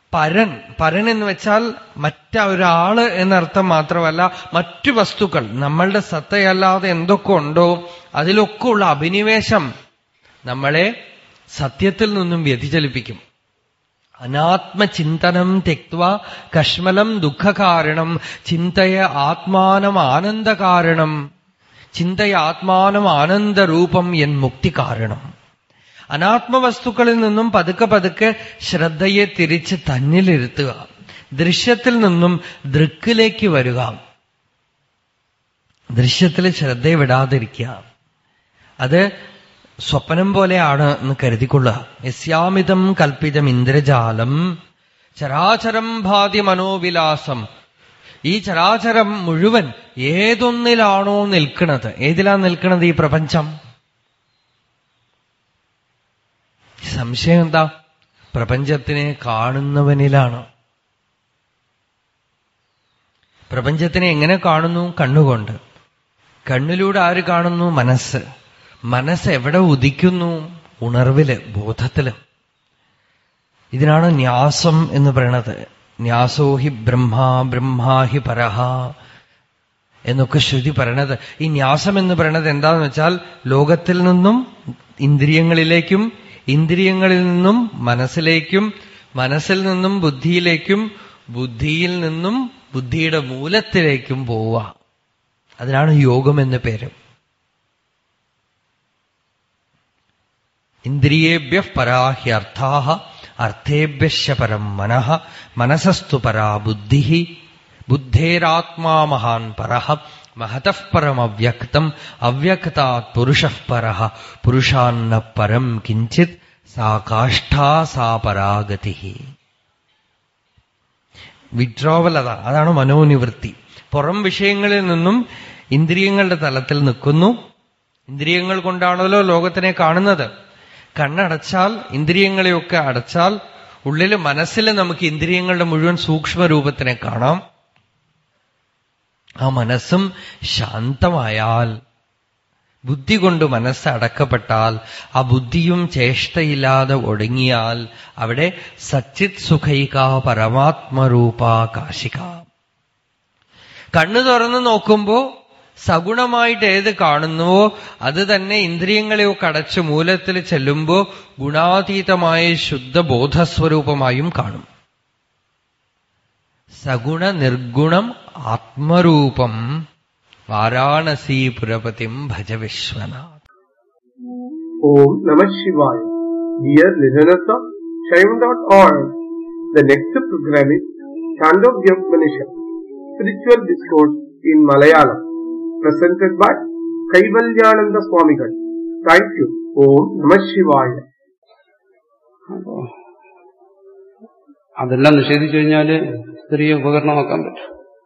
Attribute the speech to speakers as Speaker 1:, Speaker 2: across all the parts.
Speaker 1: പരൻ എന്ന് വെച്ചാൽ മറ്റൊരാള് എന്നർത്ഥം മാത്രമല്ല, മറ്റു വസ്തുക്കൾ നമ്മളുടെ സത്തയല്ലാതെ എന്തൊക്കെ ഉണ്ടോ അതിലൊക്കെ ഉള്ള അഭിനിവേശം നമ്മളെ സത്യത്തിൽ നിന്നും വ്യതിചലിപ്പിക്കും. അനാത്മചിന്തനം തെക്വാ കശ്മലം ദുഃഖകാരണം ചിന്തയ ആത്മാനം ആനന്ദകാരണം ചിന്തയ ആത്മാനം ആനന്ദരൂപം എൻ മുക്തികാരണം. അനാത്മവസ്തുക്കളിൽ നിന്നും പതുക്കെ പതുക്കെ ശ്രദ്ധയെ തിരിച്ച് തന്നിലിരുത്തുക. ദൃശ്യത്തിൽ നിന്നും ദൃക്കിലേക്ക് വരിക. ദൃശ്യത്തിൽ ശ്രദ്ധയെ വിടാതിരിക്കുക. അത് സ്വപ്നം പോലെയാണ് എന്ന് കരുതിക്കൊള്ളുക. യസ്യാമിതം കൽപ്പിതം ഇന്ദ്രജാലം ചരാചരം ഭാതി മനോവിലാസം. ഈ ചരാചരം മുഴുവൻ ഏതൊന്നിലാണോ നിൽക്കുന്നത്? ഏതിലാണ് നിൽക്കുന്നത് ഈ പ്രപഞ്ചം? സംശയം എന്താ? പ്രപഞ്ചത്തിനെ കാണുന്നവനിലാണ്. പ്രപഞ്ചത്തിനെ എങ്ങനെ കാണുന്നു? കണ്ണുകൊണ്ട്. കണ്ണിലൂടെ ആര് കാണുന്നു? മനസ്സ്. മനസ്സ് എവിടെ ഉദിക്കുന്നു? ഉണർവില്, ബോധത്തില്. ഇതിനാണ് ന്യാസം എന്ന് പറയണത്. ന്യാസോ ഹി ബ്രഹ്മാ ബ്രഹ്മാ ഹി പരഹ എന്നൊക്കെ ശ്രുതി പറയണത്. ഈ ന്യാസം എന്ന് പറയണത് എന്താന്ന് വെച്ചാൽ ലോകത്തിൽ നിന്നും ഇന്ദ്രിയങ്ങളിലേക്കും, ഇന്ദ്രിയങ്ങളിൽ നിന്നും മനസ്സിലേക്കും, മനസ്സിൽ നിന്നും ബുദ്ധിയിലേക്കും, ബുദ്ധിയിൽ നിന്നും ബുദ്ധിയുടെ മൂലത്തിലേക്കും പോവുക. അതിനാണ് യോഗം എന്ന് പേര്. ഇന്ദ്രിയേഭ്യഃ പരാ ഹ്യർത്ഥാഃ അർത്ഥേഭ്യശ്ച പരം മനഃ മനസസ്തു പരാ ബുദ്ധിഃ ബുദ്ധേരാത്മാ മഹാൻ പരഃ മഹതഃ പരമവ്യക്തം അവ്യക്താത് പുരുഷഃ പരഃ പുരുഷാന്ന പരം കിഞ്ചിത് സാ കാഷ്ഠാ സാ പരാഗതിഃ. വിഡ്രോവൽ അതാണ് മനോനിവൃത്തി. പുറം വിഷയങ്ങളിൽ നിന്നും ഇന്ദ്രിയങ്ങളുടെ തലത്തിൽ നിൽക്കുന്നു. ഇന്ദ്രിയങ്ങൾ കൊണ്ടാണല്ലോ ലോകത്തിനെ കാണുന്നത്. കണ്ണടച്ചാൽ, ഇന്ദ്രിയങ്ങളെയൊക്കെ അടച്ചാൽ, ഉള്ളില് മനസ്സിൽ നമുക്ക് ഇന്ദ്രിയങ്ങളുടെ മുഴുവൻ സൂക്ഷ്മരൂപത്തിനെ കാണാം. ആ മനസ്സും ശാന്തമായാൽ, ബുദ്ധി കൊണ്ട് മനസ്സ് അടക്കപ്പെട്ടാൽ, ആ ബുദ്ധിയും ചേഷ്ടയില്ലാതെ ഒടുങ്ങിയാൽ അവിടെ സച്ചിത് സുഖൈക പരമാത്മരൂപ കാശിക. കണ്ണു തുറന്ന് നോക്കുമ്പോ സഗുണമായിട്ട് ഏത് കാണുന്നുവോ അത് തന്നെ ഇന്ദ്രിയങ്ങളെയൊക്കെ അടച്ച് മൂലത്തിൽ ചെല്ലുമ്പോ ഗുണാതീതമായ ശുദ്ധബോധസ്വരൂപമായും കാണും. സഗുണ നിർഗുണം ആത്മരൂപം വാരാണസീപുരപതിം ഭജ Vishwanath.
Speaker 2: Om Namah Shivaya. Dear listeners of Shaivan.org, the next program is Chandogya Upanishad, Spiritual Discourse in Malayalam, presented by Kaivalyananda Swamigal. Thank you. Om Namah Shivaya.
Speaker 3: അതെല്ലാം നിഷേധിച്ചു കഴിഞ്ഞാല് സ്ത്രീയെ ഉപകരണമാക്കാൻ പറ്റും.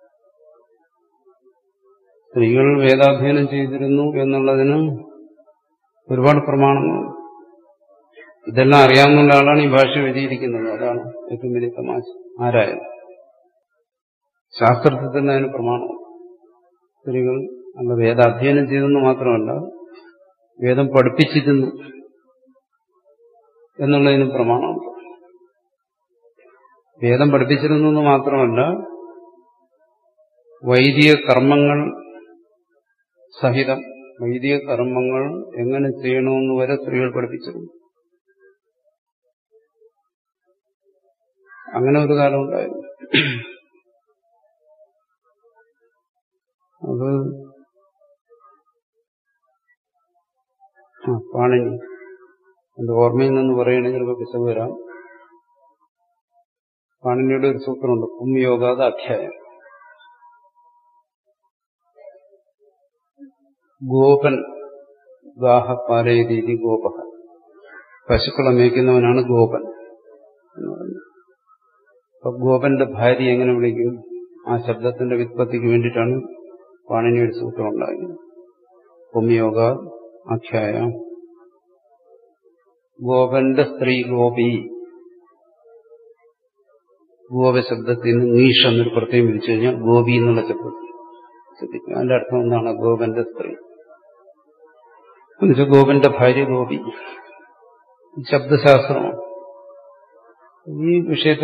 Speaker 3: സ്ത്രീകൾ വേദാധ്യയനം ചെയ്തിരുന്നു എന്നുള്ളതിന് ഒരുപാട് പ്രമാണങ്ങളുണ്ട്. ഇതെല്ലാം അറിയാവുന്ന ആളാണ് ഈ ഭാഷ എഴുതിയിരിക്കുന്നത്. അതാണ് ഏറ്റവും വലിയ തമാശ. ആരായാലും ശാസ്ത്രത്തിൽ തന്നെ അതിന് പ്രമാണമുണ്ട്. സ്ത്രീകൾ അല്ല വേദാധ്യയനം ചെയ്തെന്ന് മാത്രമല്ല, വേദം പഠിപ്പിച്ചിരുന്നു എന്നുള്ളതിന് പ്രമാണമുണ്ട്. വേദം പഠിപ്പിച്ചിരുന്നു എന്ന് മാത്രമല്ല, വൈദിക കർമ്മങ്ങൾ സഹിതം വൈദിക കർമ്മങ്ങൾ എങ്ങനെ ചെയ്യണമെന്ന് വരെ സ്ത്രീകൾ പഠിപ്പിച്ചിരുന്നു. അങ്ങനെ ഒരു കാലം ഉണ്ടായിരുന്നു. അത് പാണിനി എന്റെ ഓർമ്മയിൽ നിന്ന് പറയുകയാണെങ്കിൽ ചിലപ്പോൾ പിശക് വരാം. പാണിനിയുടെ ഒരു സൂത്രമുണ്ട്, പുംയോഗാദ അധ്യായം. ഗോപൻ ഗാഹ പാലയതീതി ഗോപ. പശുക്കളെ മേയ്ക്കുന്നവനാണ് ഗോപൻ എന്ന് പറയുന്നത്. അപ്പൊ ഗോപന്റെ ഭാര്യ എങ്ങനെ വിളിക്കും? ആ ശബ്ദത്തിന്റെ വ്യുത്പത്തിക്ക് വേണ്ടിയിട്ടാണ് പാണിനിയുടെ സൂത്രം ഉണ്ടായത്. പുംയോഗ അധ്യായ. ഗോപന്റെ സ്ത്രീ ഗോപി. ഗോപശബ്ദത്തിൽ നിന്ന് നീഷ എന്നൊരു പ്രത്യേകം വിളിച്ചു കഴിഞ്ഞാൽ ഗോപി എന്നുള്ള ശബ്ദം ശ്രദ്ധിക്കും. അതിന്റെ അർത്ഥം എന്താണ്? ഗോപന്റെ സ്ത്രീ എന്നുവെച്ചാൽ ഗോപന്റെ ഭാര്യ ഗോപി. ശബ്ദശാസ്ത്രമാണ് ഈ വിഷയത്തിൽ